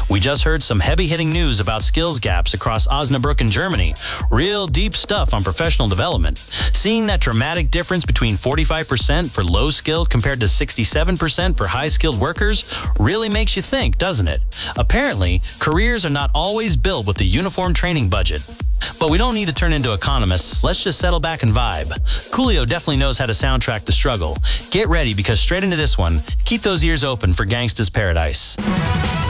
We just heard some heavy-hitting news about skills gaps across Osnabrück and Germany. Real deep stuff on professional development. Seeing that dramatic difference between 45% for low-skilled compared to 67% for high-skilled workers really makes you think, doesn't it? Apparently, careers are not always built with a uniform training budget. But we don't need to turn into economists. Let's just settle back and vibe. Coolio definitely knows how to soundtrack the struggle. Get ready, because straight into this one, keep those ears open for Gangsta's Paradise.